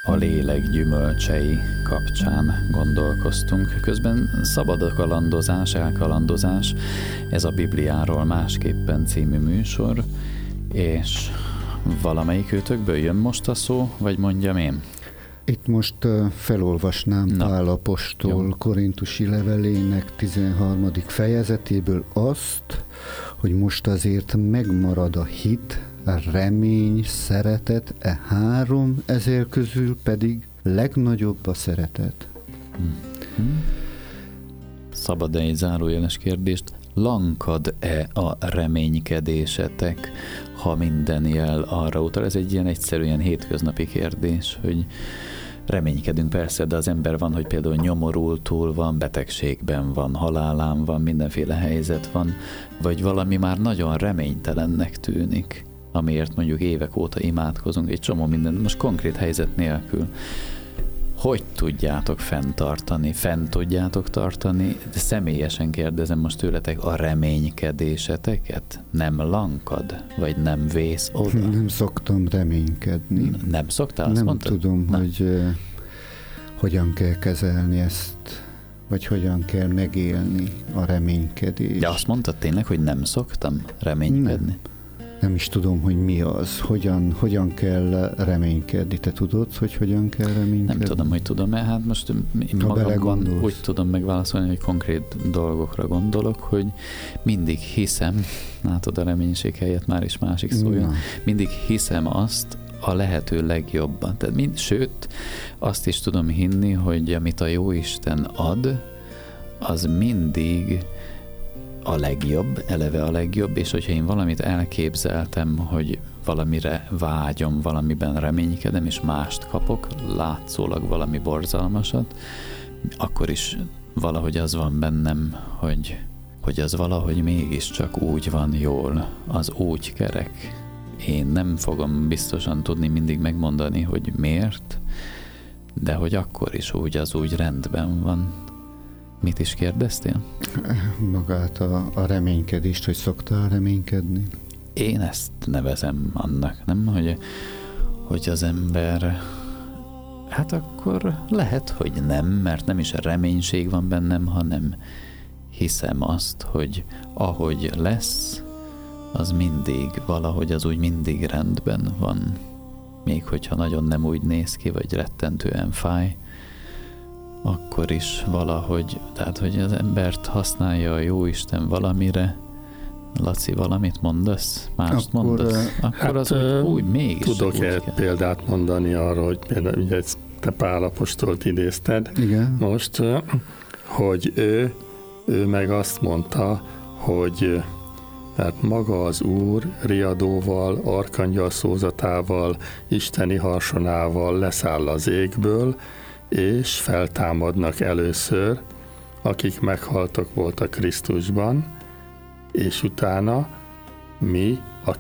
A lélek gyümölcsei kapcsán gondolkoztunk. Közben szabad a kalandozás, elkalandozás. Ez a Bibliáról másképpen című műsor, és valamelyik őtökből jön most a szó, vagy mondjam én? Itt most felolvasnám Pál apostol korintusi levelének 13. fejezetéből azt, hogy most azért megmarad a hit, a remény, szeretet, három, ezek közül pedig legnagyobb a szeretet. Szabad-e egy zárójeles kérdést? Lankad-e a reménykedésetek, ha minden jel arra utal? Ez egy ilyen egyszerűen hétköznapi kérdés, hogy reménykedünk persze, de az ember van, hogy például nyomorultul van, betegségben van, halálán van, mindenféle helyzet van, vagy valami már nagyon reménytelennek tűnik, amiért mondjuk évek óta imádkozunk, egy csomó minden, most konkrét helyzet nélkül. Hogy tudjátok fent tudjátok tartani, de személyesen kérdezem most tőletek, a reménykedéseteket? Nem lankad? Vagy nem vész oda? Nem szoktam reménykedni. Nem szoktál? Azt nem mondtad? Tudom, hogy hogyan kell kezelni ezt, vagy hogyan kell megélni a reménykedést. De azt mondtad tényleg, hogy nem szoktam reménykedni? Nem is tudom, hogy mi az, hogyan kell reménykedni. Te tudod, hogy hogyan kell reménykedni? Nem tudom, hogy tudom-e. Hát most magamban úgy tudom megválaszolni, hogy konkrét dolgokra gondolok, hogy mindig hiszem, látod a reménység helyett már is másik szóljon, mindig hiszem azt a lehető legjobban. Tehát sőt, azt is tudom hinni, hogy amit a Jóisten ad, az mindig a legjobb, eleve a legjobb, és hogyha én valamit elképzeltem, hogy valamire vágyom, valamiben reménykedem, és mást kapok, látszólag valami borzalmasat, akkor is valahogy az van bennem, hogy az valahogy mégiscsak úgy van jól, az úgy kerek. Én nem fogom biztosan tudni mindig megmondani, hogy miért, de hogy akkor is az úgy rendben van. Mit is kérdeztél? Magát a reménykedést, hogy szoktál reménykedni? Én ezt nevezem annak, nem? Hogy az ember, hát akkor lehet, hogy nem, mert nem is a reménység van bennem, hanem hiszem azt, hogy ahogy lesz, az mindig, valahogy az úgy mindig rendben van. Még hogyha nagyon nem úgy néz ki, vagy rettentően fáj, akkor is valahogy, tehát hogy az embert használja a Jóisten valamire. Laci, valamit mondasz? Mást mondasz? Akkor az úgy mégis tudok egy példát mondani arra, hogy például ugye te Pál apostolt idézted. Igen. Most, hogy ő meg azt mondta, hogy tehát maga az Úr riadóval, arkangyal szózatával, isteni harsonával leszáll az égből, és feltámadnak először, akik meghaltak voltak Krisztusban, és utána mi,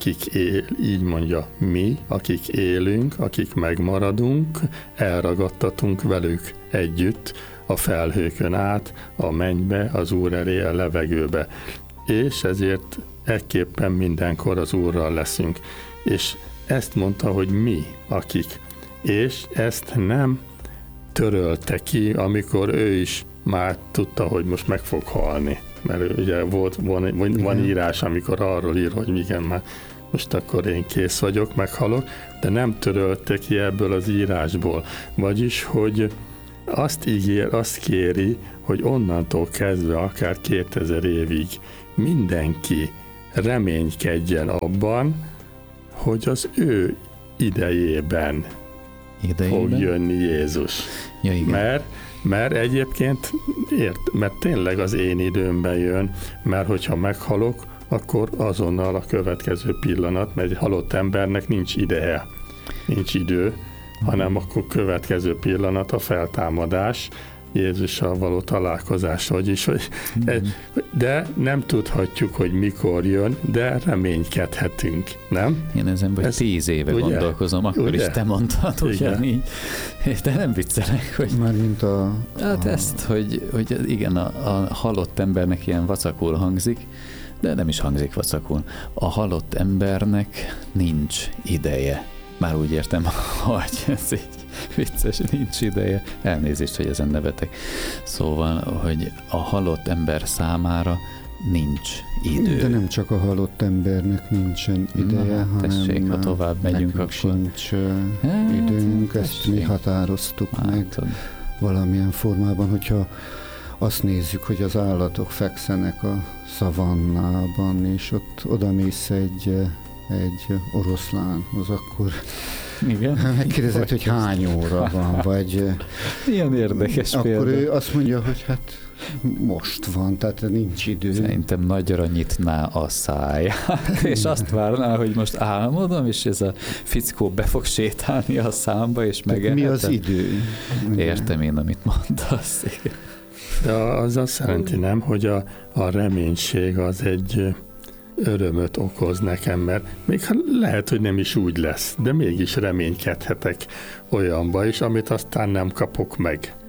akik élünk, akik megmaradunk, elragadtatunk velük együtt a felhőkön át, a mennybe, az Úr elé, a levegőbe. És ezért ekképpen mindenkor az Úrral leszünk. És ezt mondta, hogy mi, akik. És ezt nem törölte ki, amikor ő is már tudta, hogy most meg fog halni. Mert ugye van írás, amikor arról ír, hogy igen, már most akkor én kész vagyok, meghalok, de nem törölte ki ebből az írásból. Vagyis, hogy azt kéri, hogy onnantól kezdve akár 2000 évig mindenki reménykedjen abban, hogy az ő idejében fog jönni Jézus. Ja, igen. Mert egyébként mert tényleg az én időmben jön, mert hogyha meghalok, akkor azonnal a következő pillanat, mert egy halott embernek nincs ideje, nincs idő, hanem akkor következő pillanat a feltámadás, Jézussal való találkozás, vagyis, de nem tudhatjuk, hogy mikor jön, de reménykedhetünk, nem? Én ezen vagy 10 éve ugye, gondolkozom, akkor ugye? Is te mondtad ugyanígy. De nem viccelek, hogy... Mármint Hát ezt, hogy igen, a halott embernek ilyen vacakul hangzik, de nem is hangzik vacakul. A halott embernek nincs ideje. Már úgy értem, hogy ez így vicces, nincs ideje. Elnézést, hogy ezen nevetek. Szóval, hogy a halott ember számára nincs idő. De nem csak a halott embernek nincsen ideje, tessék, ha tovább megyünk, akkor sincs időnk, ezt mi határoztuk meg valamilyen formában, hogyha azt nézzük, hogy az állatok fekszenek a szavannában, és ott odamész egy oroszlánhoz, akkor igen. Megkérdezed, hogy hány óra van, vagy... Ilyen érdekes akkor példa. Ő azt mondja, hogy hát most van, tehát nincs idő. Szerintem nagyra nyitná a száját, és azt várná, hogy most álmodom, és ez a fickó be fog sétálni a számba, és megehetem. Mi az idő? Értem én, amit mondasz. De az azt jelenti, nem, hogy a reménység az egy örömöt okoz nekem, mert még lehet, hogy nem is úgy lesz, de mégis reménykedhetek olyanba is, amit aztán nem kapok meg.